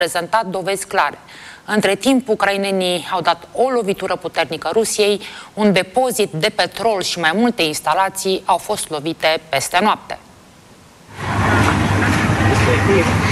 prezentat dovezi clare. Între timp, ucrainenii au dat o lovitură puternică Rusiei, un depozit de petrol și mai multe instalații au fost lovite peste noapte.